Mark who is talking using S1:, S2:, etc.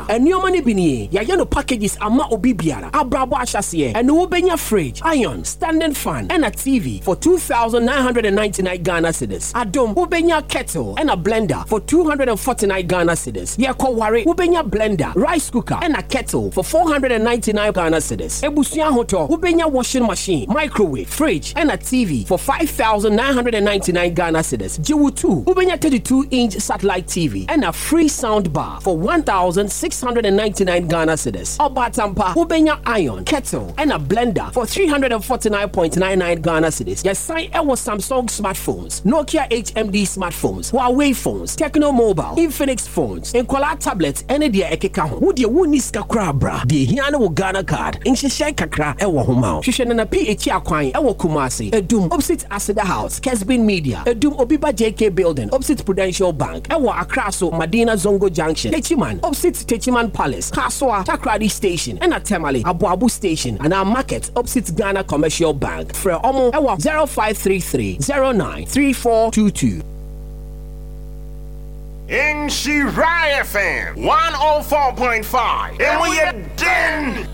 S1: and your money bini, Yayano packages ama obi biara, abrabo ashasiye, and ubenya fridge, iron, standing fan, and a TV for 2,999 Ghana cedis. Adom, ubenya kettle, and a blender for 249 Ghana cedis. Yako ware, ubenya blender, rice cooker, and a kettle for 499 Ghana cedis. Ebusian Hotel, ubenya washing machine, microwave, fridge, and a TV for 5,999 Ghana cedis. Jiwu 2, ubenya 32-inch satellite TV, and a free sound bar for 1,699 Ghana cedis. Obatampa, ubenya iron, kettle, and a blender for 349.99 Ghana cedis. Yes, sign our Samsung smartphones, Nokia HMD smartphones, Huawei phones, Tecno Mobile, Infinix phones, and Kola tablets, and the Ekeka. Would you win this kakra bra? The Hiano Ghana card, in Shisha Kakra, Ewa Humao. Shishan and PH Aquine, Ewa Kumasi, Edum, opposite Asada House, Kesbin Media, Edum Obiba JK Building, opposite Prudential Bank, Ewa Akraso, Madina Zongo Junction, Techiman, opposite Techiman Palace, Kaswa, Takradi Station, and Atemali, Abu Abu Station, and our market, opposite Ghana Commercial Bank. For Omo, Ewa 0533 093422.
S2: In Shirai FM 104.5, and we are done.